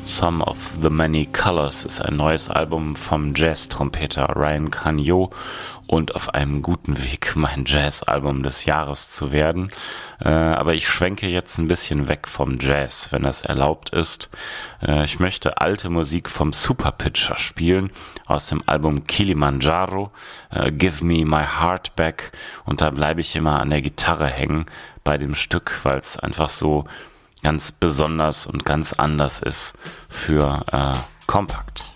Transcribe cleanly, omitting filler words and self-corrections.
Some of the Many Colors ist ein neues Album vom Jazz-Trompeter Ryan Canio und auf einem guten Weg, mein Jazz-Album des Jahres zu werden. Aber ich schwenke jetzt ein bisschen weg vom Jazz, wenn das erlaubt ist. Ich möchte alte Musik vom Superpitcher spielen, aus dem Album Kilimanjaro, Give Me My Heart Back. Und da bleibe ich immer an der Gitarre hängen bei dem Stück, weil es einfach so ganz besonders und ganz anders ist für Kompakt.